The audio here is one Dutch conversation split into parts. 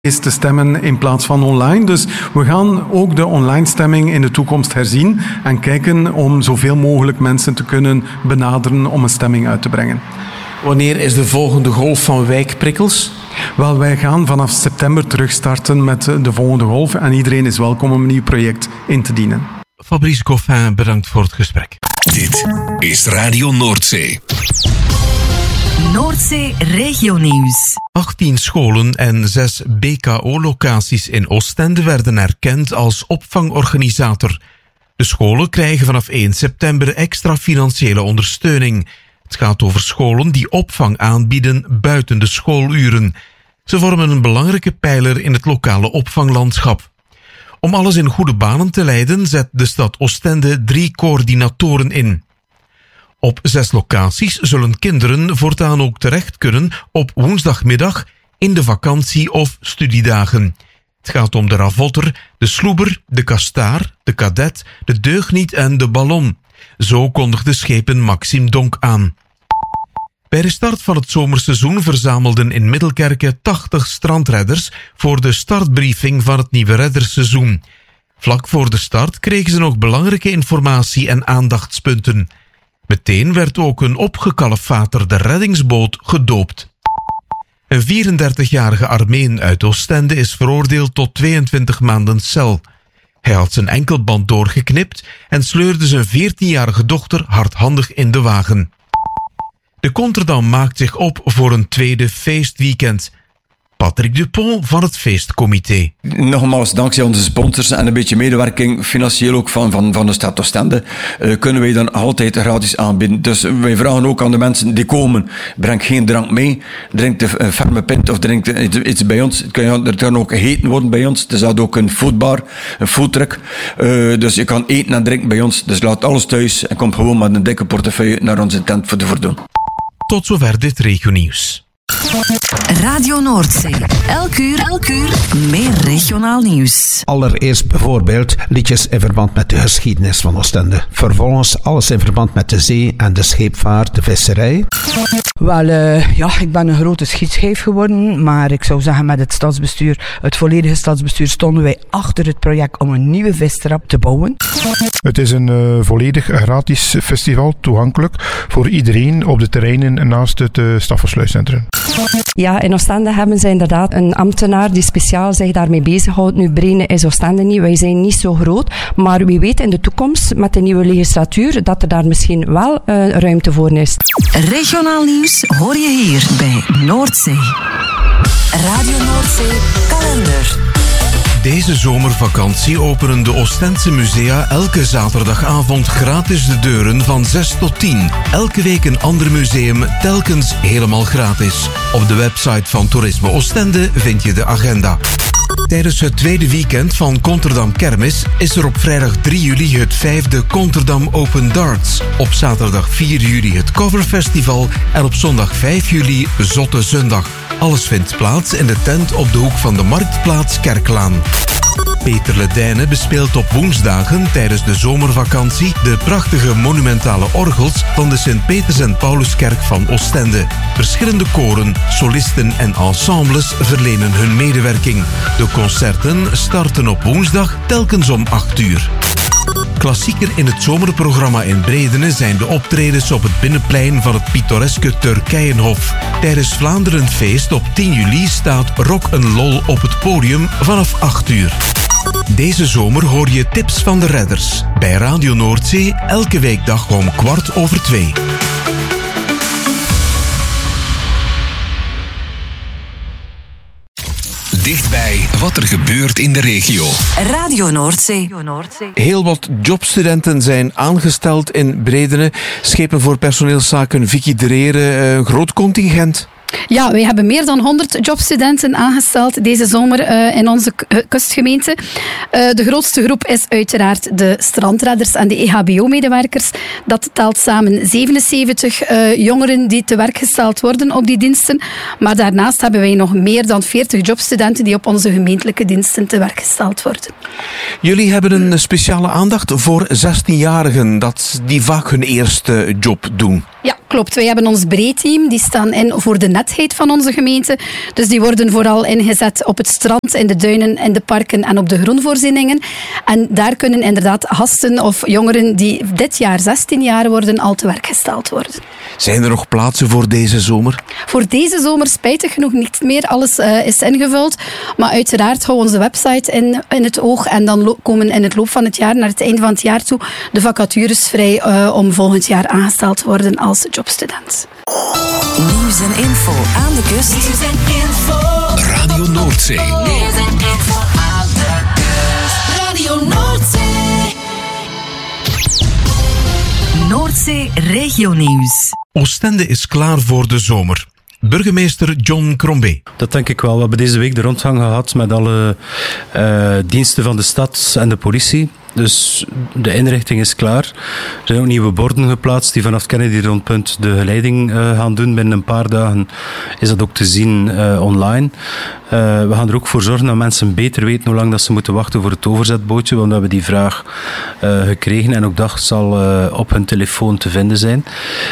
is te stemmen in plaats van online. Dus we gaan ook de online stemming in de toekomst herzien en kijken om zoveel mogelijk mensen te kunnen benaderen om een stemming uit te brengen. Wanneer is de volgende golf van wijkprikkels? Wel, wij gaan vanaf september terugstarten met de volgende golf en iedereen is welkom om een nieuw project in te dienen. Fabrice Coffin, bedankt voor het gesprek. Dit is Radio Noordzee. Noordzee Regionieuws. 18 scholen en 6 BKO-locaties in Oostende werden erkend als opvangorganisator. De scholen krijgen vanaf 1 september extra financiële ondersteuning. Het gaat over scholen die opvang aanbieden buiten de schooluren. Ze vormen een belangrijke pijler in het lokale opvanglandschap. Om alles in goede banen te leiden zet de stad Oostende 3 coördinatoren in. Op 6 locaties zullen kinderen voortaan ook terecht kunnen op woensdagmiddag, in de vakantie- of studiedagen. Het gaat om de Ravotter, de Sloeber, de Kastaar, de Kadet, de Deugniet en de Ballon. Zo kondigde schepen Maxime Donk aan. Bij de start van het zomerseizoen verzamelden in Middelkerke 80 strandredders voor de startbriefing van het nieuwe redderseizoen. Vlak voor de start kregen ze nog belangrijke informatie en aandachtspunten. Meteen werd ook een opgekalfaterde reddingsboot gedoopt. Een 34-jarige Armeen uit Oostende is veroordeeld tot 22 maanden cel. Hij had zijn enkelband doorgeknipt en sleurde zijn 14-jarige dochter hardhandig in de wagen. De Contredam maakt zich op voor een tweede feestweekend. Patrick Dupont van het feestcomité. Nogmaals, dankzij onze sponsors en een beetje medewerking, financieel ook van de stad Oostende, kunnen wij dan altijd gratis aanbieden. Dus wij vragen ook aan de mensen die komen, breng geen drank mee, drink de ferme pint of drink iets bij ons. Er kan ook gegeten worden bij ons. Er staat ook een foodbar, een foodtruck. Dus je kan eten en drinken bij ons. Dus laat alles thuis en kom gewoon met een dikke portefeuille naar onze tent voor te voldoen. Tot zover dit regionieuws. Radio Noordzee. Elk uur meer regionaal nieuws. Allereerst bijvoorbeeld liedjes in verband met de geschiedenis van Oostende. Vervolgens alles in verband met de zee en de scheepvaart, de visserij. Wel, ik ben een grote schietschijf geworden, maar ik zou zeggen met het stadsbestuur, het volledige stadsbestuur, stonden wij achter het project om een nieuwe vistrap te bouwen. Het is een volledig gratis festival, toegankelijk voor iedereen op de terreinen naast het Staffersluiscentrum. Ja, in Oostende hebben ze inderdaad een ambtenaar die speciaal zich daarmee bezighoudt. Nu, Brene is Oostende niet, wij zijn niet zo groot, maar wie weet in de toekomst met de nieuwe legislatuur dat er daar misschien wel ruimte voor is. Regionaal nieuws hoor je hier bij Noordzee. Radio Noordzee kalender. Deze zomervakantie openen de Oostense musea elke zaterdagavond gratis de deuren van 6 tot 10. Elke week een ander museum, telkens helemaal gratis. Op de website van Toerisme Oostende vind je de agenda. Tijdens het tweede weekend van Contredam Kermis is er op vrijdag 3 juli het 5e Contredam Open Darts. Op zaterdag 4 juli het Coverfestival en op zondag 5 juli Zotte Zondag. Alles vindt plaats in de tent op de hoek van de Marktplaats Kerklaan. Peter Ledijnen bespeelt op woensdagen tijdens de zomervakantie de prachtige monumentale orgels van de Sint-Peters en Pauluskerk van Oostende. Verschillende koren, solisten en ensembles verlenen hun medewerking. De concerten starten op woensdag telkens om 8 uur. Klassieker in het zomerprogramma in Bredene zijn de optredens op het binnenplein van het pittoreske Turkijenhof. Tijdens Vlaanderenfeest op 10 juli staat Rock ’n’ Lol op het podium vanaf 8 uur. Deze zomer hoor je tips van de redders. Bij Radio Noordzee elke weekdag om 2:15. Dichtbij wat er gebeurt in de regio. Radio Noordzee. Heel wat jobstudenten zijn aangesteld in Bredene. Schepen voor personeelszaken Vicky Dreren, een groot contingent. Ja, wij hebben meer dan 100 jobstudenten aangesteld deze zomer in onze kustgemeente. De grootste groep is uiteraard de strandredders en de EHBO-medewerkers. Dat telt samen 77 jongeren die te werk gesteld worden op die diensten. Maar daarnaast hebben wij nog meer dan 40 jobstudenten die op onze gemeentelijke diensten te werk gesteld worden. Jullie hebben een speciale aandacht voor 16-jarigen, die vaak hun eerste job doen. Ja, klopt. Wij hebben ons breedteam. Die staan in voor de netheid van onze gemeente. Dus die worden vooral ingezet op het strand, in de duinen, in de parken en op de groenvoorzieningen. En daar kunnen inderdaad gasten of jongeren die dit jaar 16 jaar worden al te werk gesteld worden. Zijn er nog plaatsen voor deze zomer? Voor deze zomer spijtig genoeg niet meer. Alles is ingevuld. Maar uiteraard houden we onze website in het oog. En dan komen in het loop van het jaar, naar het einde van het jaar toe, de vacatures vrij om volgend jaar aangesteld te worden als jobstudent. Nieuws en info aan de kust. Nieuws en info. Radio Noordzee. Nieuws en info aan de kust. Radio Noordzee. Noordzee regionieuws. Oostende is klaar voor de zomer. Burgemeester John Crombie. Dat denk ik wel. We hebben deze week de rondgang gehad met alle diensten van de stad en de politie. Dus de inrichting is klaar. Er zijn ook nieuwe borden geplaatst die vanaf Kennedy-rondpunt de geleiding gaan doen. Binnen een paar dagen is dat ook te zien online. We gaan er ook voor zorgen dat mensen beter weten hoe lang dat ze moeten wachten voor het overzetbootje. Want we hebben die vraag gekregen en ook dat zal op hun telefoon te vinden zijn.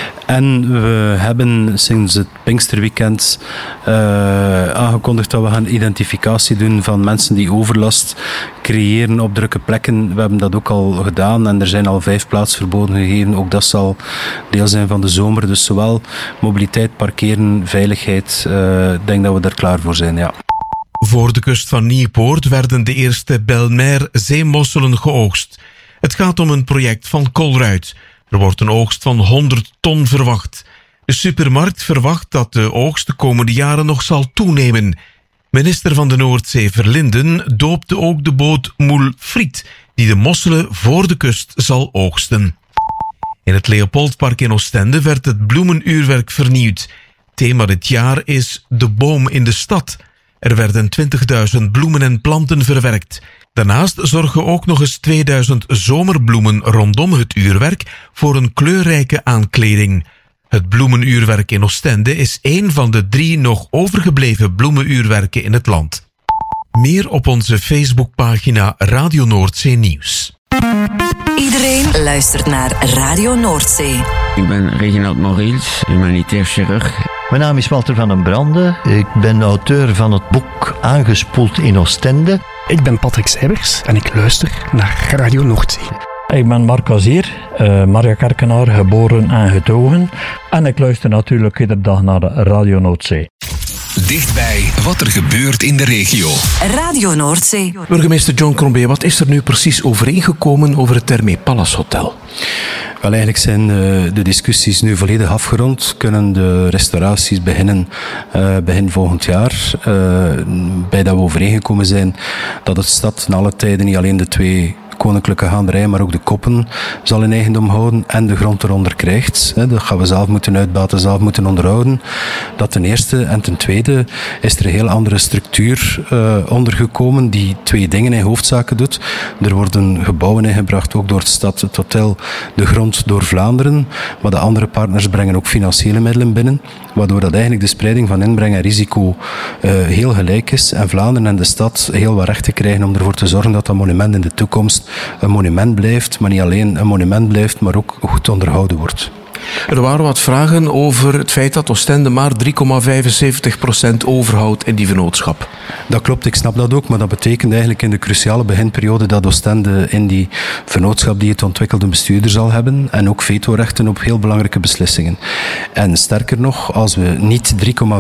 En we hebben sinds het Pinksterweekend aangekondigd dat we gaan identificatie doen van mensen die overlast creëren op drukke plekken. We hebben dat ook al gedaan en er zijn al 5 plaatsverboden gegeven. Ook dat zal deel zijn van de zomer. Dus zowel mobiliteit, parkeren, veiligheid. Ik denk dat we daar klaar voor zijn, ja. Voor de kust van Nieuwpoort werden de eerste Belmer zeemosselen geoogst. Het gaat om een project van Colruyt. Er wordt een oogst van 100 ton verwacht. De supermarkt verwacht dat de oogst de komende jaren nog zal toenemen. Minister van de Noordzee Verlinden doopte ook de boot Moel Friet, die de mosselen voor de kust zal oogsten. In het Leopoldpark in Oostende werd het bloemenuurwerk vernieuwd. Thema dit jaar is De boom in de stad. Er werden 20.000 bloemen en planten verwerkt. Daarnaast zorgen ook nog eens 2000 zomerbloemen rondom het uurwerk voor een kleurrijke aankleding. Het bloemenuurwerk in Oostende is één van de 3 nog overgebleven bloemenuurwerken in het land. Meer op onze Facebookpagina Radio Noordzee Nieuws. Iedereen luistert naar Radio Noordzee. Ik ben Reginald Moriels, humanitair chirurg. Mijn naam is Walter van den Brande. Ik ben auteur van het boek Aangespoeld in Oostende. Ik ben Patrick Seibers en ik luister naar Radio Noordzee. Ik ben Marc Azier, Maria Kerkenaar, geboren en getogen. En ik luister natuurlijk iedere dag naar Radio Noordzee. Dichtbij wat er gebeurt in de regio. Radio Noordzee. Burgemeester John Crombie, wat is er nu precies overeengekomen over het Termé Palace Hotel? Wel, eigenlijk zijn de discussies nu volledig afgerond. Kunnen de restauraties beginnen begin volgend jaar. Bij dat we overeengekomen zijn dat de stad in alle tijden niet alleen de 2 koninklijke gaanderijen, maar ook de koppen zal in eigendom houden en de grond eronder krijgt. Dat gaan we zelf moeten uitbaten, zelf moeten onderhouden. Dat ten eerste. En ten tweede is er een heel andere structuur ondergekomen die 2 dingen in hoofdzaken doet. Er worden gebouwen ingebracht, ook door de stad, het hotel, de grond door Vlaanderen. Maar de andere partners brengen ook financiële middelen binnen, waardoor dat eigenlijk de spreiding van inbreng en risico heel gelijk is. En Vlaanderen en de stad heel wat rechten krijgen om ervoor te zorgen dat dat monument in de toekomst een monument blijft, maar niet alleen een monument blijft, maar ook goed onderhouden wordt. Er waren wat vragen over het feit dat Oostende maar 3,75% overhoudt in die vennootschap. Dat klopt, ik snap dat ook, maar dat betekent eigenlijk in de cruciale beginperiode dat Oostende in die vennootschap die het ontwikkelde bestuurder zal hebben en ook vetorechten op heel belangrijke beslissingen. En sterker nog, als we niet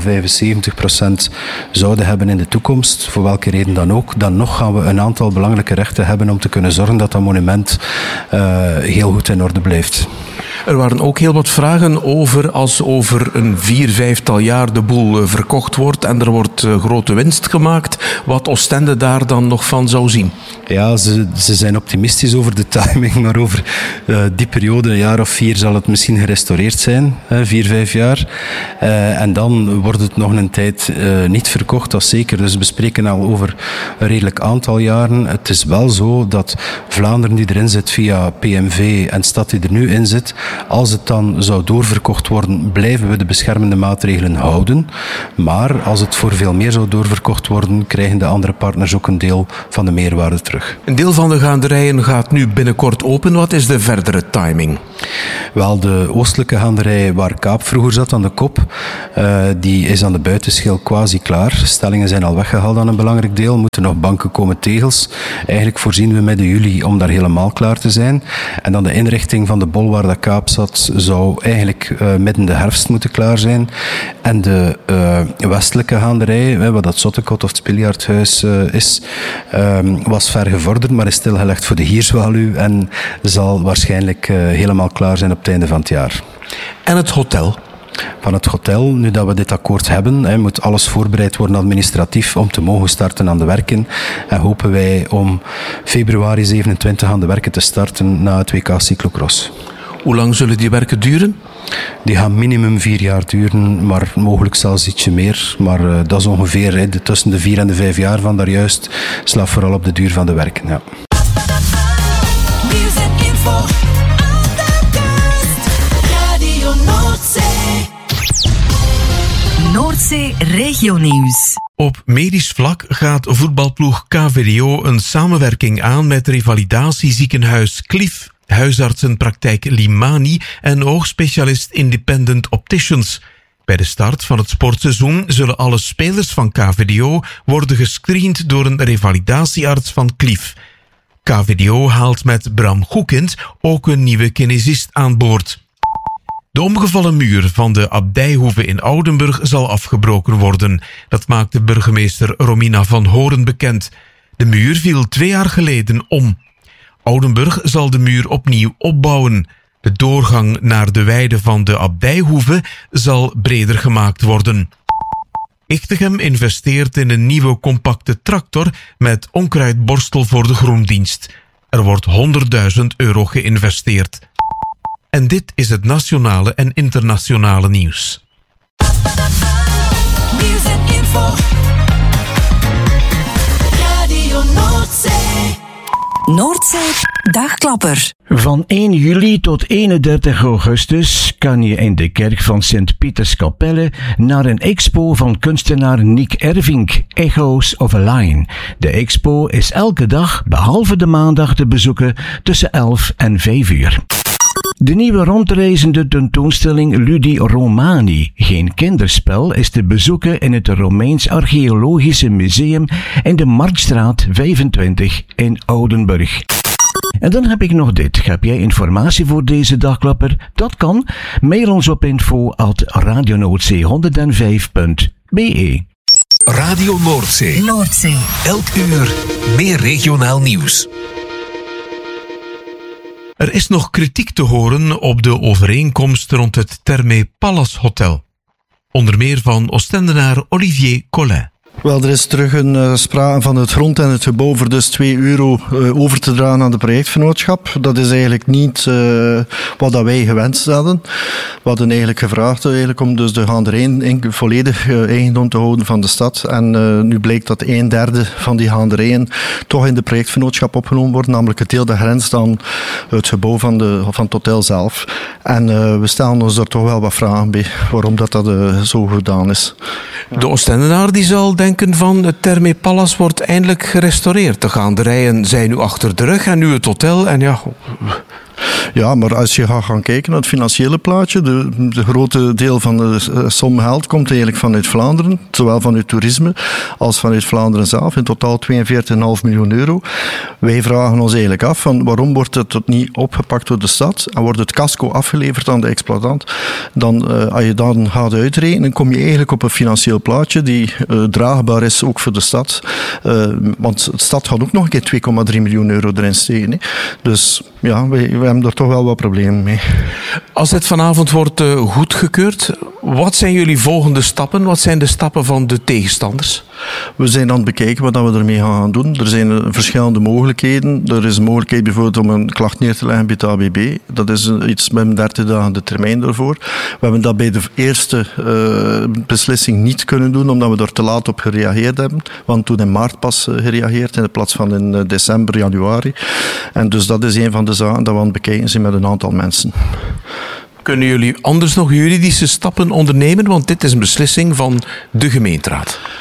3,75% zouden hebben in de toekomst, voor welke reden dan ook, dan nog gaan we een aantal belangrijke rechten hebben om te kunnen zorgen dat dat monument heel goed in orde blijft. Er waren ook heel wat vragen over als over een 4-5 jaar de boel verkocht wordt en er wordt grote winst gemaakt, wat Oostende daar dan nog van zou zien. Ja, ze zijn optimistisch over de timing, maar over die periode, een jaar of 4, zal het misschien gerestaureerd zijn, 4-5 jaar. En dan wordt het nog een tijd niet verkocht, dat is zeker. Dus we spreken al over een redelijk aantal jaren. Het is wel zo dat Vlaanderen die erin zit via PMV en stad die er nu in zit, als het dan zou doorverkocht worden, blijven we de beschermende maatregelen houden. Maar als het voor veel meer zou doorverkocht worden, krijgen de andere partners ook een deel van de meerwaarde terug. Een deel van de gaanderijen gaat nu binnenkort open. Wat is de verdere timing? Wel, de oostelijke gaanderij waar Kaap vroeger zat aan de kop, die is aan de buitenschil quasi klaar. Stellingen zijn al weggehaald aan een belangrijk deel. Moeten nog banken komen, tegels. Eigenlijk voorzien we midden juli om daar helemaal klaar te zijn. En dan de inrichting van de bol waar dat Kaap zat, zou eigenlijk midden de herfst moeten klaar zijn. En de westelijke gaanderij, wat dat Zottekot of het Spiljaardhuis is, was ver gevorderd, maar is stilgelegd voor de Hierzwaluw en zal waarschijnlijk helemaal klaar zijn op het einde van het jaar. En het hotel? Van het hotel, nu dat we dit akkoord hebben, moet alles voorbereid worden administratief om te mogen starten aan de werken. En hopen wij om februari 27 aan de werken te starten na het WK Cyclocross. Hoe lang zullen die werken duren? Die gaan minimum 4 jaar duren, maar mogelijk zelfs ietsje meer. Maar dat is ongeveer tussen de 4 en de 5 jaar van daar juist. Slaat vooral op de duur van de werken, ja. Noordzee Regionieuws. Op medisch vlak gaat voetbalploeg KVDO een samenwerking aan met revalidatieziekenhuis Cliff, huisartsenpraktijk Limani en oogspecialist Independent Opticians. Bij de start van het sportseizoen zullen alle spelers van KVDO worden gescreend door een revalidatiearts van Cliff. KVDO haalt met Bram Goekind ook een nieuwe kinesist aan boord. De omgevallen muur van de Abdijhoeve in Oudenburg zal afgebroken worden. Dat maakte burgemeester Romina van Horen bekend. De muur viel 2 jaar geleden om. Oudenburg zal de muur opnieuw opbouwen. De doorgang naar de weide van de Abdijhoeve zal breder gemaakt worden. Ichtegem investeert in een nieuwe compacte tractor met onkruidborstel voor de groendienst. Er wordt €100.000 geïnvesteerd. En dit is het nationale en internationale nieuws. Nieuws en info. Radio Noordzee. Noordzee Dagklapper. Van 1 juli tot 31 augustus kan je in de kerk van Sint-Pieterskapelle naar een expo van kunstenaar Nick Ervink, Echoes of a Line. De expo is elke dag, behalve de maandag, te bezoeken tussen 11 en 5 uur. De nieuwe rondreizende tentoonstelling Ludi Romani, geen kinderspel, is te bezoeken in het Romeins Archeologische Museum in de Marktstraat 25 in Oudenburg. En dan heb ik nog dit. Heb jij informatie voor deze dagklapper? Dat kan. Mail ons op info@radionoordzee105.be. Radio Noordzee. Noordzee. Elk uur meer regionaal nieuws. Er is nog kritiek te horen op de overeenkomst rond het Thermé Palace Hotel. Onder meer van Oostendenaar Olivier Collin. Wel, er is terug een sprake van het grond en het gebouw voor dus €2 over te dragen aan de projectvernootschap. Dat is eigenlijk niet wat dat wij gewenst hadden. We hadden eigenlijk gevraagd om dus de gaanderijen volledig eigendom te houden van de stad. En nu blijkt dat 1/3 van die gaanderijen toch in de projectvernootschap opgenomen wordt, namelijk het deel dat grenst aan het gebouw van het hotel zelf. En we stellen ons er toch wel wat vragen bij waarom dat zo gedaan is. De Oostendenaar die zal denken van het Thermé Palace wordt eindelijk gerestaureerd. De gaanderijen zijn nu achter de rug en nu het hotel en ja... Ja, maar als je gaat gaan kijken naar het financiële plaatje, de grote deel van de som geld komt eigenlijk vanuit Vlaanderen, zowel vanuit toerisme als vanuit Vlaanderen zelf, in totaal €42,5 miljoen. Wij vragen ons eigenlijk af van waarom wordt het niet opgepakt door de stad en wordt het casco afgeleverd aan de exploitant. Dan, als je dan gaat uitrekenen, kom je eigenlijk op een financieel plaatje die draagbaar is ook voor de stad. Want de stad gaat ook nog een keer €2,3 miljoen erin steken. Hè. Dus ja, we hebben er toch wel wat problemen mee. Als dit vanavond wordt goedgekeurd, wat zijn jullie volgende stappen? Wat zijn de stappen van de tegenstanders? We zijn aan het bekijken wat we ermee gaan doen. Er zijn verschillende mogelijkheden. Er is een mogelijkheid bijvoorbeeld om een klacht neer te leggen bij het ABB. Dat is iets met 30 dagen de termijn daarvoor. We hebben dat bij de eerste beslissing niet kunnen doen, omdat we er te laat op gereageerd hebben. Want toen in maart pas gereageerd, in plaats van in december, januari. En dus dat is een van de zaken dat we aan het bekijken zijn met een aantal mensen. Kunnen jullie anders nog juridische stappen ondernemen? Want dit is een beslissing van de gemeenteraad.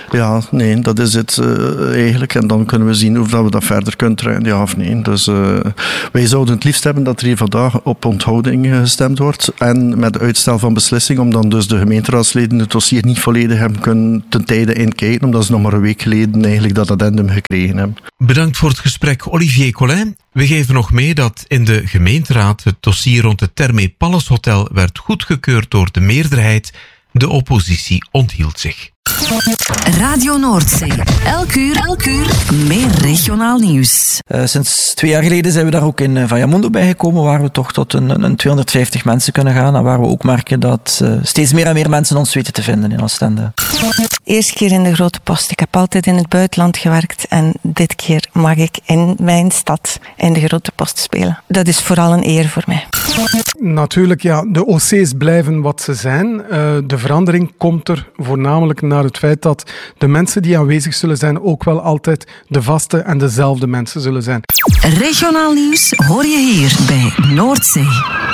Ja, nee, dat is het eigenlijk. En dan kunnen we zien of dat we dat verder kunnen trainen, ja of nee. Dus wij zouden het liefst hebben dat er hier vandaag op onthouding gestemd wordt. En met uitstel van beslissing, om dan dus de gemeenteraadsleden het dossier niet volledig hebben kunnen ten tijde inkijken, omdat ze nog maar een week geleden eigenlijk dat addendum gekregen hebben. Bedankt voor het gesprek, Olivier Collin. We geven nog mee dat in de gemeenteraad het dossier rond het Therme Palace Hotel werd goedgekeurd door de meerderheid. De oppositie onthield zich. Radio Noordzee. Elk uur meer regionaal nieuws. Sinds 2 jaar geleden zijn we daar ook in Vallamundo bijgekomen, waar we toch tot een 250 mensen kunnen gaan en waar we ook merken dat steeds meer en meer mensen ons weten te vinden in Oostende. Eerste keer in de Grote Post. Ik heb altijd in het buitenland gewerkt en dit keer mag ik in mijn stad in de Grote Post spelen. Dat is vooral een eer voor mij. Natuurlijk, ja, de OC's blijven wat ze zijn. De verandering komt er voornamelijk naar het feit dat de mensen die aanwezig zullen zijn ook wel altijd de vaste en dezelfde mensen zullen zijn. Regionaal nieuws hoor je hier bij Noordzee.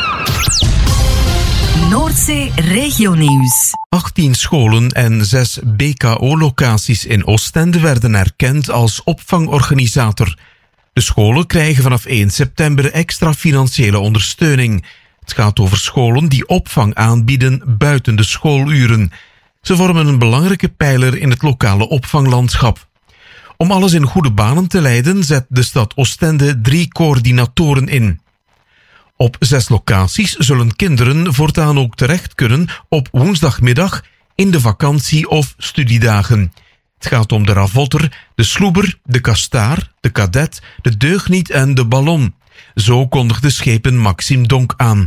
Noordzee Regionieuws. 18 scholen en 6 BKO-locaties in Oostende werden erkend als opvangorganisator. De scholen krijgen vanaf 1 september extra financiële ondersteuning. Het gaat over scholen die opvang aanbieden buiten de schooluren. Ze vormen een belangrijke pijler in het lokale opvanglandschap. Om alles in goede banen te leiden zet de stad Oostende 3 coördinatoren in. Op 6 locaties zullen kinderen voortaan ook terecht kunnen op woensdagmiddag, in de vakantie- of studiedagen. Het gaat om de ravotter, de sloeber, de kastaar, de kadet, de deugniet en de ballon. Zo kondigde schepen Maxime Donk aan.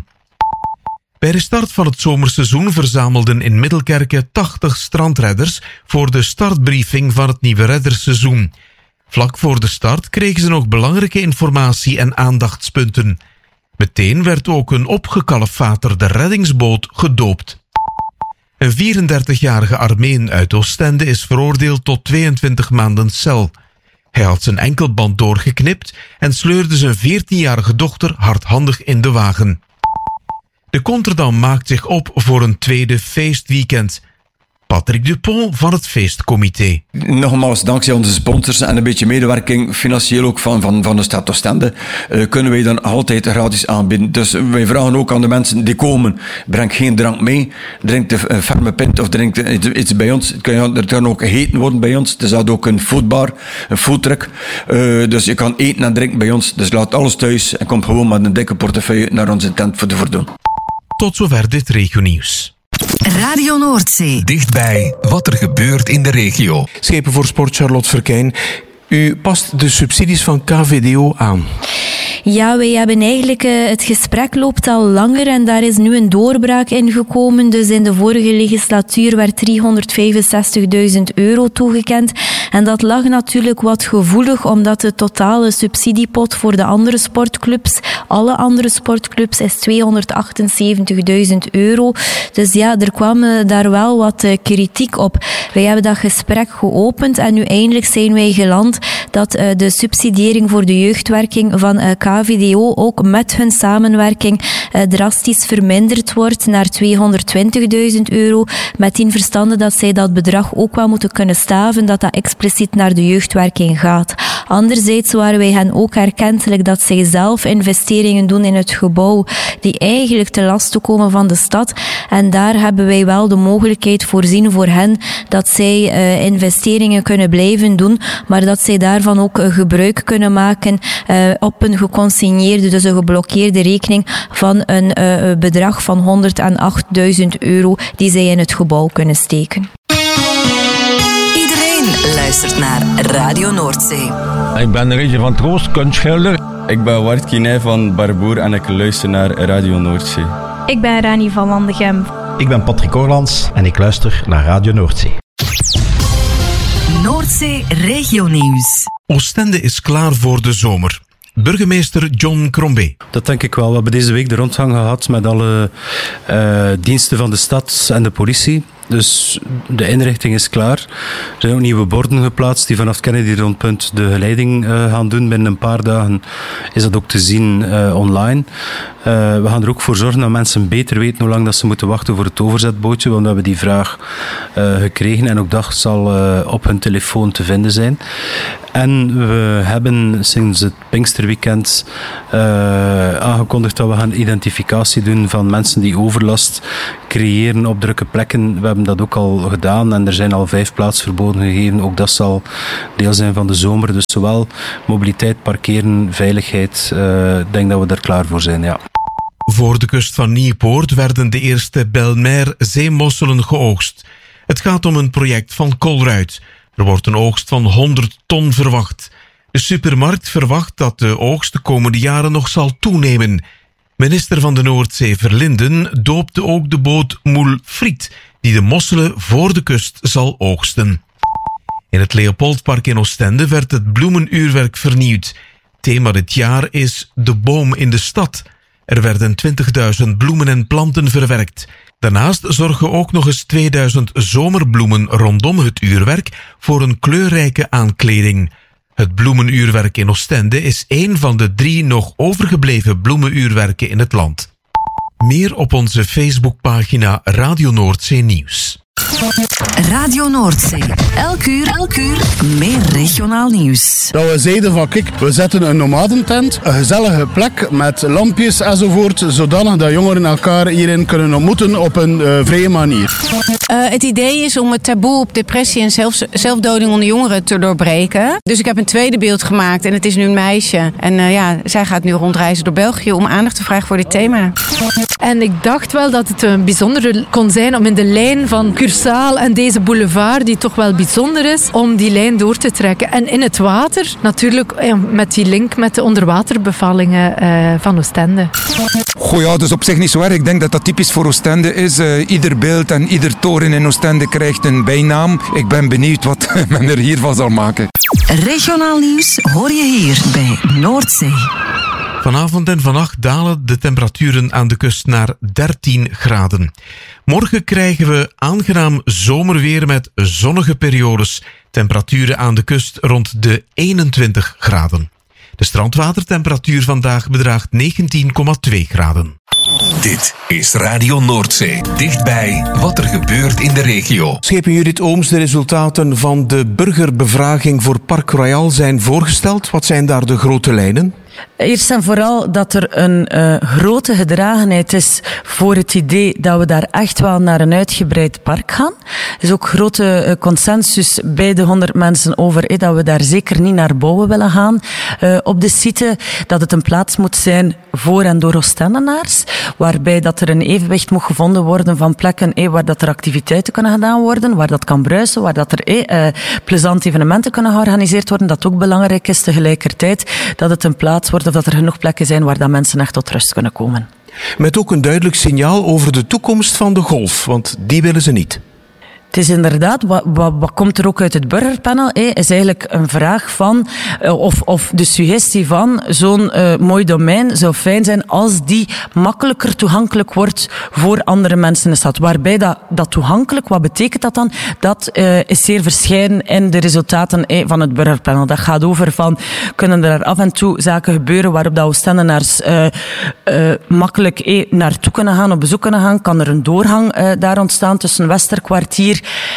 Bij de start van het zomerseizoen verzamelden in Middelkerke 80 strandredders voor de startbriefing van het nieuwe redderseizoen. Vlak voor de start kregen ze nog belangrijke informatie en aandachtspunten. Meteen werd ook een opgekalfaterde reddingsboot gedoopt. Een 34-jarige Armeen uit Oostende is veroordeeld tot 22 maanden cel. Hij had zijn enkelband doorgeknipt en sleurde zijn 14-jarige dochter hardhandig in de wagen. De Contredam maakt zich op voor een tweede feestweekend. Patrick Dupont van het feestcomité. Nogmaals, dankzij onze sponsors en een beetje medewerking, financieel ook van de stad Oostende, kunnen wij dan altijd gratis aanbieden. Dus wij vragen ook aan de mensen die komen, breng geen drank mee, drink de ferme pint of drink iets bij ons. Er kan ook gegeten worden bij ons. Er staat ook een foodbar, een foodtruck. Dus je kan eten en drinken bij ons. Dus laat alles thuis en kom gewoon met een dikke portefeuille naar onze tent voor te voldoen. Tot zover dit regionieuws. Radio Noordzee. Dichtbij wat er gebeurt in de regio. Schepen voor Sport, Charlotte Verkijn. U past de subsidies van KVDO aan. Ja, wij hebben eigenlijk, het gesprek loopt al langer en daar is nu een doorbraak in gekomen. Dus in de vorige legislatuur werd €365.000 toegekend. En dat lag natuurlijk wat gevoelig, omdat de totale subsidiepot voor de andere sportclubs, alle andere sportclubs, is €278.000. Dus ja, er kwam daar wel wat kritiek op. Wij hebben dat gesprek geopend en nu eindelijk zijn wij geland dat de subsidiëring voor de jeugdwerking van KVDO ook met hun samenwerking drastisch verminderd wordt naar €220.000. Met in verstande dat zij dat bedrag ook wel moeten kunnen staven, dat dat expliciet naar de jeugdwerking gaat. Anderzijds waren wij hen ook erkentelijk dat zij zelf investeringen doen in het gebouw die eigenlijk te lasten komen van de stad. En daar hebben wij wel de mogelijkheid voorzien voor hen dat zij investeringen kunnen blijven doen, maar dat zij daarvan ook gebruik kunnen maken op een geconsigneerde, dus een geblokkeerde rekening van een bedrag van €108.000 die zij in het gebouw kunnen steken. Iedereen luistert naar Radio Noordzee. Ik ben Regje van Troost, kunstschilder. Ik ben Wart Kinij van Barboer en ik luister naar Radio Noordzee. Ik ben Rani van Landegem. Ik ben Patrick Orlands en ik luister naar Radio Noordzee. Noordzee Regionieuws. Oostende is klaar voor de zomer. Burgemeester John Crombé. Dat denk ik wel. We hebben deze week de rondgang gehad met alle diensten van de stad en de politie. Dus de inrichting is klaar. Er zijn ook nieuwe borden geplaatst die vanaf Kennedy Rondpunt de geleiding gaan doen. Binnen een paar dagen is dat ook te zien online. We gaan er ook voor zorgen dat mensen beter weten hoe lang dat ze moeten wachten voor het overzetbootje, want we hebben die vraag gekregen en ook dat zal op hun telefoon te vinden zijn. En we hebben sinds het Pinksterweekend aangekondigd dat we gaan identificatie doen van mensen die overlast creëren op drukke plekken. We hebben dat ook al gedaan en er zijn al 5 plaatsverboden gegeven. Ook dat zal deel zijn van de zomer. Dus zowel mobiliteit, parkeren, veiligheid. Ik denk dat we daar klaar voor zijn, ja. Voor de kust van Nieuwpoort werden de eerste Belmer zeemosselen geoogst. Het gaat om een project van Colruyt. Er wordt een oogst van 100 ton verwacht. De supermarkt verwacht dat de oogst de komende jaren nog zal toenemen. Minister van de Noordzee Verlinden doopte ook de boot Moel Friet, die de mosselen voor de kust zal oogsten. In het Leopoldpark in Oostende werd het bloemenuurwerk vernieuwd. Thema dit jaar is De boom in de stad. Er werden 20.000 bloemen en planten verwerkt. Daarnaast zorgen ook nog eens 2000 zomerbloemen rondom het uurwerk voor een kleurrijke aankleding. Het bloemenuurwerk in Oostende is één van de 3 nog overgebleven bloemenuurwerken in het land. Meer op onze Facebookpagina Radio Noordzee Nieuws. Radio Noordzee. Elk uur meer regionaal nieuws. Dat we zeiden van kijk, we zetten een nomadentent, een gezellige plek met lampjes enzovoort, zodanig dat jongeren elkaar hierin kunnen ontmoeten op een vrije manier. Het idee is om het taboe op depressie en zelfdoding onder jongeren te doorbreken. Dus ik heb een tweede beeld gemaakt en het is nu een meisje. En zij gaat nu rondreizen door België om aandacht te vragen voor dit thema. En ik dacht wel dat het een bijzondere kon zijn om in de lijn van Cursaal en deze boulevard, die toch wel bijzonder is, om die lijn door te trekken. En in het water, natuurlijk met die link met de onderwaterbevallingen van Oostende. Goh ja, dus op zich niet zo erg. Ik denk dat dat typisch voor Oostende is. Ieder beeld en ieder toren in Oostende krijgt een bijnaam. Ik ben benieuwd wat men er hiervan zal maken. Regionaal nieuws hoor je hier bij Noordzee. Vanavond en vannacht dalen de temperaturen aan de kust naar 13 graden. Morgen krijgen we aangenaam zomerweer met zonnige periodes. Temperaturen aan de kust rond de 21 graden. De strandwatertemperatuur vandaag bedraagt 19,2 graden. Dit is Radio Noordzee. Dichtbij wat er gebeurt in de regio. Schepen Judith Ooms, de resultaten van de burgerbevraging voor Park Royal zijn voorgesteld. Wat zijn daar de grote lijnen? Eerst en vooral dat er een grote gedragenheid is voor het idee dat we daar echt wel naar een uitgebreid park gaan. Er is ook grote consensus bij de 100 mensen over dat we daar zeker niet naar bouwen willen gaan op de site. Dat het een plaats moet zijn voor en door Oostendenaars. Waarbij dat er een evenwicht moet gevonden worden van plekken waar dat er activiteiten kunnen gedaan worden, waar dat kan bruisen, waar dat er plezante evenementen kunnen georganiseerd worden. Dat ook belangrijk is tegelijkertijd dat het een plaats wordt of dat er genoeg plekken zijn waar dat mensen echt tot rust kunnen komen. Met ook een duidelijk signaal over de toekomst van de golf, want die willen ze niet. Het is inderdaad, wat komt er ook uit het burgerpanel, is eigenlijk een vraag van, of de suggestie van, zo'n mooi domein zou fijn zijn als die makkelijker toegankelijk wordt voor andere mensen in de stad. Waarbij dat toegankelijk, wat betekent dat dan? Dat is zeer verschillend in de resultaten van het burgerpanel. Dat gaat over van, kunnen er af en toe zaken gebeuren waarop dat Oostendenaars makkelijk naartoe kunnen gaan, op bezoek kunnen gaan? Kan er een doorgang daar ontstaan tussen Westerkwartier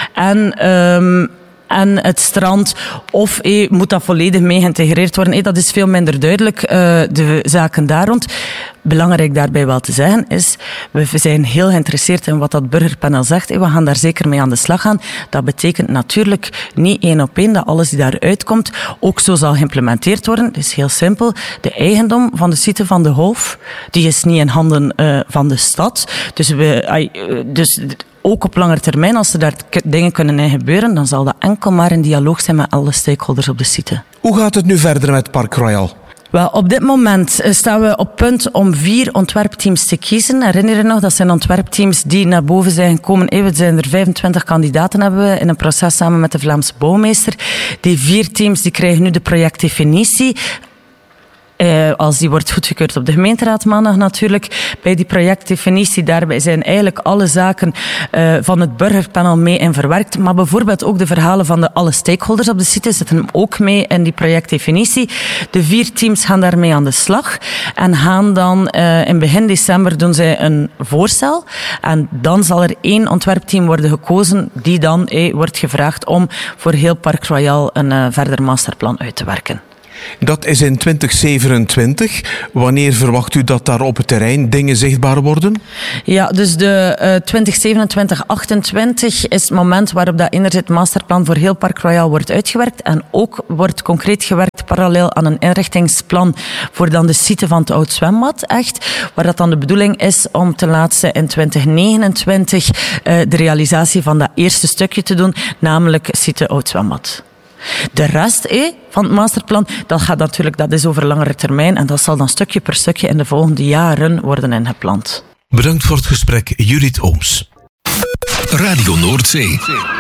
en het strand, of moet dat volledig mee geïntegreerd worden? Dat is veel minder duidelijk, de zaken daar rond. Belangrijk daarbij wel te zeggen is, we zijn heel geïnteresseerd in wat dat burgerpanel zegt. We gaan daar zeker mee aan de slag gaan. Dat betekent natuurlijk niet 1 op 1 dat alles die daaruit komt ook zo zal geïmplementeerd worden. Het is heel simpel. De eigendom van de site van de Golf, die is niet in handen van de stad. Dus ook op lange termijn, als er daar dingen kunnen in gebeuren, dan zal dat enkel maar in dialoog zijn met alle stakeholders op de site. Hoe gaat het nu verder met Park Royal? Wel, op dit moment staan we op punt om 4 ontwerpteams te kiezen. Herinner je nog, dat zijn ontwerpteams die naar boven zijn gekomen. We zijn er 25 kandidaten hebben we in een proces samen met de Vlaamse bouwmeester. Die 4 teams die krijgen nu de projectdefinitie. Als die wordt goedgekeurd op de gemeenteraad maandag natuurlijk. Bij die projectdefinitie, daarbij zijn eigenlijk alle zaken van het burgerpanel mee in verwerkt. Maar bijvoorbeeld ook de verhalen van alle stakeholders op de site zitten ook mee in die projectdefinitie. De 4 teams gaan daarmee aan de slag. En gaan dan in begin december doen zij een voorstel. En dan zal er 1 ontwerpteam worden gekozen die dan wordt gevraagd om voor heel Park Royal een verder masterplan uit te werken. Dat is in 2027. Wanneer verwacht u dat daar op het terrein dingen zichtbaar worden? Ja, dus de 2027-28 is het moment waarop dat inderdaad masterplan voor heel Park Royal wordt uitgewerkt. En ook wordt concreet gewerkt parallel aan een inrichtingsplan voor dan de site van het oud zwembad. Echt, waar dat dan de bedoeling is om ten laatste in 2029 de realisatie van dat eerste stukje te doen, namelijk site oud zwembad. De rest van het masterplan, dat is over langere termijn en dat zal dan stukje per stukje in de volgende jaren worden ingepland. Bedankt voor het gesprek, Judith Ooms. Radio Noordzee.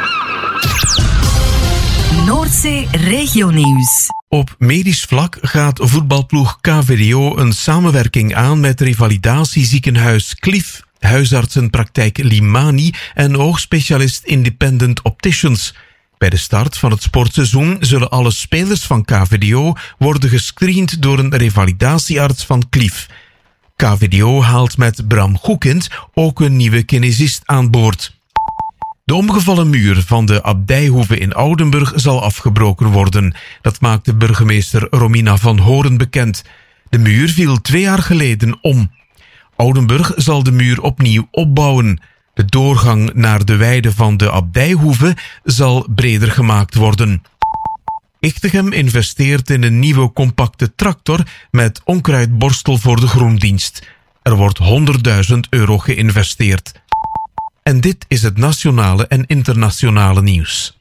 Noordzee Regionieuws. Op medisch vlak gaat voetbalploeg KVDO een samenwerking aan met revalidatieziekenhuis Cliff, huisartsenpraktijk Limani en oogspecialist Independent Opticians. Bij de start van het sportseizoen zullen alle spelers van KVDO worden gescreend door een revalidatiearts van Cliff. KVDO haalt met Bram Goekind ook een nieuwe kinesist aan boord. De omgevallen muur van de Abdijhoeve in Oudenburg zal afgebroken worden. Dat maakte burgemeester Romina van Horen bekend. De muur viel 2 jaar geleden om. Oudenburg zal de muur opnieuw opbouwen. De doorgang naar de weide van de Abdijhoeve zal breder gemaakt worden. Ichtegem investeert in een nieuwe compacte tractor met onkruidborstel voor de groendienst. Er wordt €100.000 geïnvesteerd. En dit is het nationale en internationale nieuws.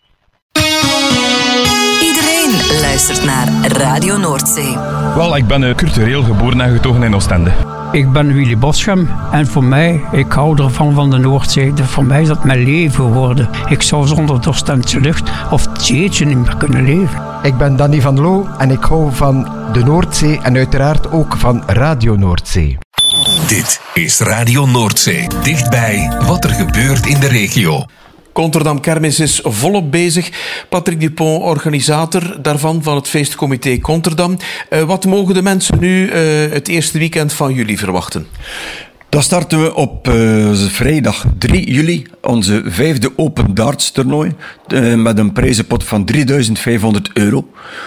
Iedereen luistert naar Radio Noordzee. Wel, ik ben cultureel geboren en getogen in Oostende. Ik ben Willy Boschem en voor mij, ik hou ervan van de Noordzee. Voor mij is dat mijn leven geworden. Ik zou zonder de Oostendse lucht of het zeetje niet meer kunnen leven. Ik ben Danny van Loo en ik hou van de Noordzee en uiteraard ook van Radio Noordzee. Dit is Radio Noordzee. Dichtbij wat er gebeurt in de regio. Konterdam Kermis is volop bezig. Patrick Dupont, organisator daarvan, van het feestcomité Konterdam. Wat mogen de mensen nu het eerste weekend van juli verwachten? Dan starten we op vrijdag 3 juli, onze 5e Open Darts toernooi, met een prijzenpot van €3.500.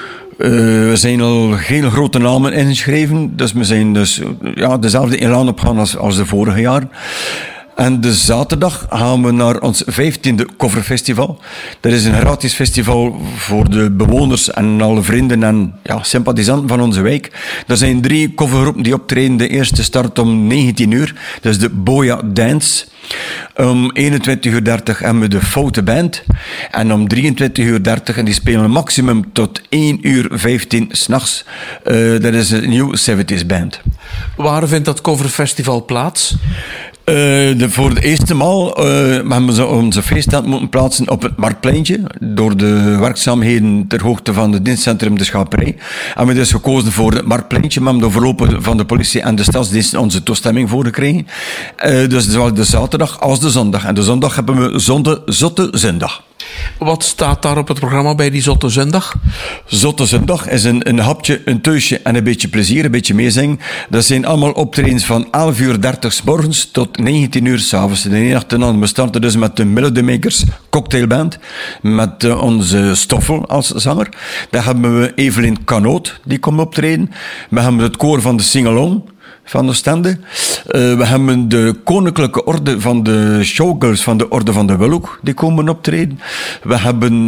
We zijn al geen grote namen ingeschreven, dus we zijn dezelfde elan opgaan als de vorige jaren. En de zaterdag gaan we naar ons 15e coverfestival. Dat is een gratis festival voor de bewoners en alle vrienden en sympathisanten van onze wijk. Er zijn 3 covergroepen die optreden. De eerste start om 19 uur. Dat is de Boya Dance. Om 21:30 hebben we de Foute Band. En om 23:30, en die spelen maximum tot 1:15 s'nachts. Dat is een New 70s Band. Waar vindt dat coverfestival plaats? Voor de eerste maal hebben we onze feesttent moeten plaatsen op het Marktpleintje, door de werkzaamheden ter hoogte van het dienstcentrum De Schaperij. En we dus gekozen voor het Marktpleintje, maar hebben er voorlopig van de politie en de stadsdiensten onze toestemming voor gekregen. Dus zowel de zaterdag als de zondag. En de zondag hebben we Zotte Zondag. Wat staat daar op het programma bij die Zotte Zondag? Zotte Zondag is een hapje, een teusje en een beetje plezier, een beetje meezingen. Dat zijn allemaal optredens van 11:30 's morgens tot 19 uur 's avonds. De ene achterna, we starten dus met de Melody Makers cocktailband, met onze Stoffel als zanger. Dan hebben we Evelyn Canoot, die komt optreden. We hebben het koor van de Singalong van Oostende. We hebben de Koninklijke Orde van de Showgirls van de Orde van de Willehoek, die komen optreden. We hebben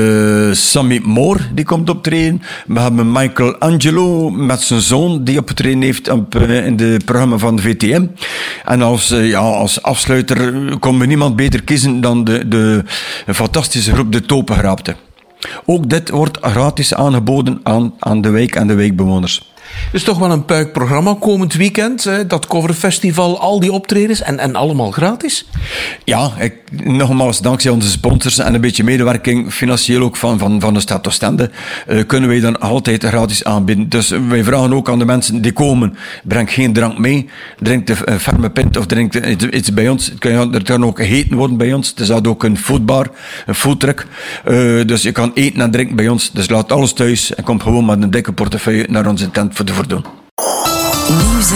Sammy Moore, die komt optreden. We hebben Michael Angelo met zijn zoon, die opgetreden heeft in het programma van de VTM. En als afsluiter kon we niemand beter kiezen dan de fantastische groep De Topengraapte. Ook dit wordt gratis aangeboden aan de wijk en de wijkbewoners. Het is toch wel een puik programma komend weekend. Dat coverfestival, al die optredens en allemaal gratis. Ja, nogmaals, dankzij onze sponsors en een beetje medewerking, financieel ook van de stad Oostende, kunnen wij dan altijd gratis aanbieden. Dus wij vragen ook aan de mensen die komen, breng geen drank mee, drink de ferme pint of drink iets bij ons. Er kan ook gegeten worden bij ons. Er staat ook een foodbar, een foodtruck. Dus je kan eten en drinken bij ons. Dus laat alles thuis en kom gewoon met een dikke portefeuille naar onze tent voor te voldoen. Nieuws